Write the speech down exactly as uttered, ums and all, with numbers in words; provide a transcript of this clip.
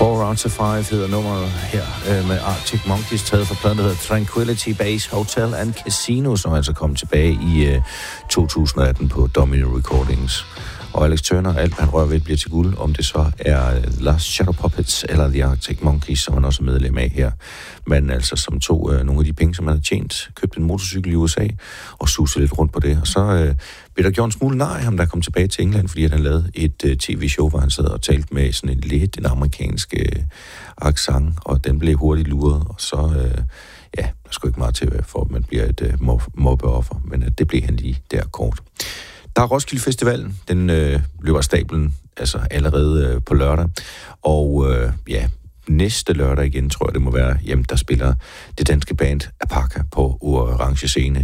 Four out of five hedder nummeret her øh, med Arctic Monkeys, taget fra pladen, der hedder Tranquility Base Hotel and Casino, som altså kom tilbage i øh, to tusind atten på Domino Recordings. Og Alex Turner, alt han rører ved, bliver til guld, om det så er Last Shadow Puppets eller The Arctic Monkeys, som han også er medlem af her. Men altså som tog øh, nogle af de penge, som han havde tjent, købte en motorcykel i U S A og susede lidt rundt på det. Og så øh, blev der gjort en smule nej ham, der kom tilbage til England, fordi han lavede et øh, tv-show, hvor han sad og talte med sådan en lidt en amerikansk øh, accent, og den blev hurtigt luret. Og så, øh, ja, der skulle ikke meget til, for at man bliver et øh, mobbeoffer, men øh, det blev han lige der kort. Der er Roskilde Festivalen, den øh, løber af stablen altså allerede øh, på lørdag, og øh, ja, næste lørdag igen, tror jeg det må være, jamen der spiller det danske band Apaka på orange scene.